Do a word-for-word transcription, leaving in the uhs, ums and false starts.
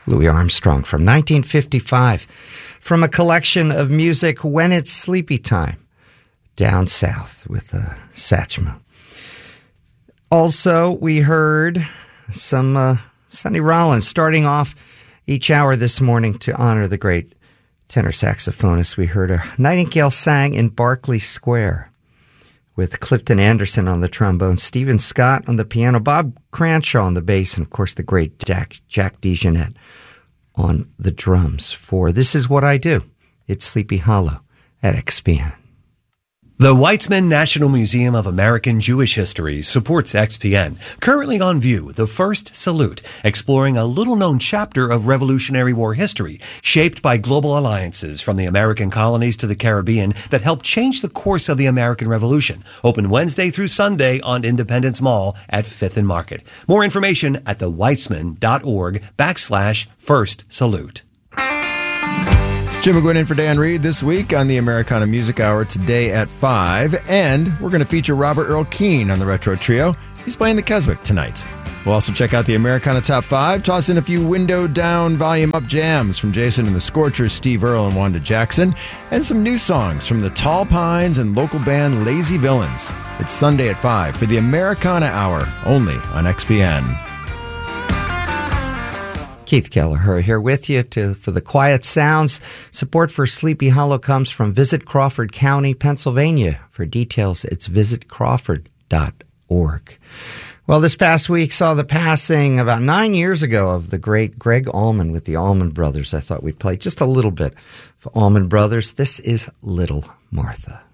Louis Armstrong from nineteen fifty-five, from a collection of music, When It's Sleepy Time, Down South with uh, Satchmo. Also, we heard some uh, Sonny Rollins starting off each hour this morning to honor the great tenor saxophonist. We heard a Nightingale Sang in Berkeley Square with Clifton Anderson on the trombone, Stephen Scott on the piano, Bob Cranshaw on the bass, and of course the great Jack, Jack DeJohnette on the drums for This Is What I Do. It's Sleepy Hollow at X P N. The Weitzman National Museum of American Jewish History supports X P N. Currently on view, The First Salute, exploring a little-known chapter of Revolutionary War history shaped by global alliances from the American colonies to the Caribbean that helped change the course of the American Revolution. Open Wednesday through Sunday on Independence Mall at fifth and Market. More information at theweitzman.org backslash First Salute. Jim McGuinn in for Dan Reed this week on the Americana Music Hour today at five. And we're going to feature Robert Earl Keen on the Retro Trio. He's playing the Keswick tonight. We'll also check out the Americana Top five, toss in a few window down, volume up jams from Jason and the Scorchers, Steve Earle and Wanda Jackson, and some new songs from the Tall Pines and local band Lazy Villains. It's Sunday at five for the Americana Hour, only on X P N. Keith Kelleher here with you to, for the Quiet Sounds. Support for Sleepy Hollow comes from Visit Crawford County, Pennsylvania. For details, it's visit crawford dot org. Well, this past week saw the passing about nine years ago of the great Greg Allman with the Allman Brothers. I thought we'd play just a little bit for Allman Brothers. This is Little Martha.